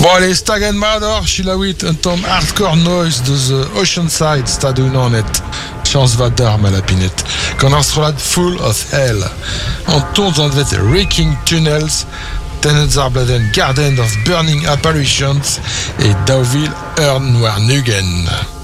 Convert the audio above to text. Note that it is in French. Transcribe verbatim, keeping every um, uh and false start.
Bon allez, Stag and Mother, Shilawit, un tom hardcore noise de The Oceanside, stade on net. Chance va d'armes à la pinette. Qu'on en sera Full of Hell. On tourne dans le Wrecking Tunnels, Tennetzarbladen Garden of Burning Apparitions et Dauville Ernwarnugen.